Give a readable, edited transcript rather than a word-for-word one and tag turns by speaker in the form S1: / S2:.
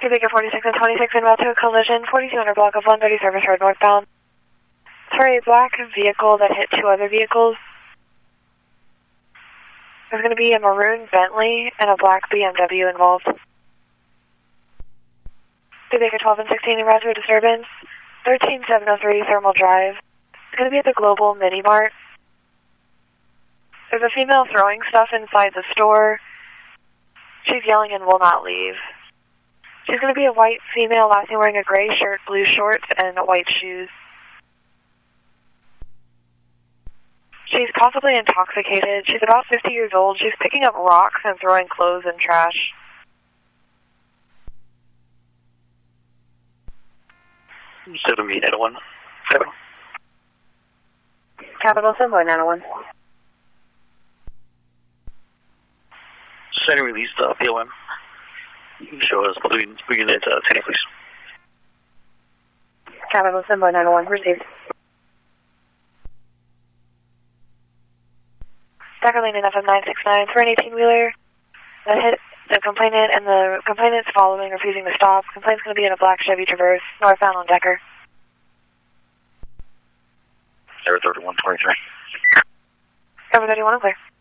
S1: Baker 46 and 26 en route to a collision, 4200 block of 130 Service Road northbound. Sorry, a black vehicle that hit two other vehicles. There's going to be a maroon Bentley and a black BMW involved. Baker 12 and 16 en route to a disturbance, 13703 Thermal Drive. It's going to be at the Global Mini Mart. There's a female throwing stuff inside the store. She's yelling and will not leave. She's going to be a white female, last seen wearing a gray shirt, blue shorts, and white shoes. She's possibly intoxicated. She's about 50 years old. She's picking up rocks and throwing clothes and trash.
S2: Seven meet 901. 7.
S1: Capital Assembly 901.
S2: Sending released POM. Show us balloon unit 10, please.
S1: Capital Assembly 901, received. Dackerlane and FM 969 for an 18-wheeler that hit the complainant, and the complainant's following, refusing to stop. Complainant's going to be in a black Chevy Traverse, northbound on Decker.
S2: 3123.
S1: Cover 31, clear.